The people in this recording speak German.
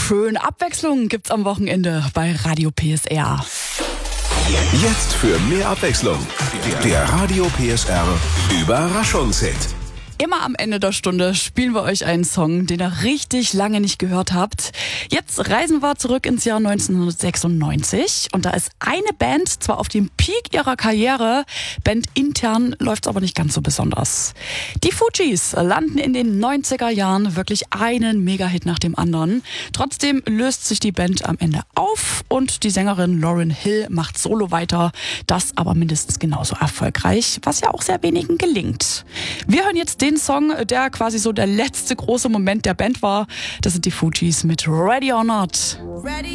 Schön Abwechslung gibt's am Wochenende bei Radio PSR. Jetzt für mehr Abwechslung. Der Radio PSR Überraschungshit. Immer am Ende der Stunde spielen wir euch einen Song, den ihr richtig lange nicht gehört habt. Jetzt reisen wir zurück ins Jahr 1996 und da ist eine Band zwar auf dem Peak ihrer Karriere, bandintern läuft's aber nicht ganz so besonders. Die Fugees landen in den 90er Jahren wirklich einen Megahit nach dem anderen. Trotzdem löst sich die Band am Ende auf und die Sängerin Lauryn Hill macht solo weiter, das aber mindestens genauso erfolgreich, was ja auch sehr wenigen gelingt. Wir hören jetzt den Song, der quasi so der letzte große Moment der Band war. Das sind die Fugees mit Ready or Not. Ready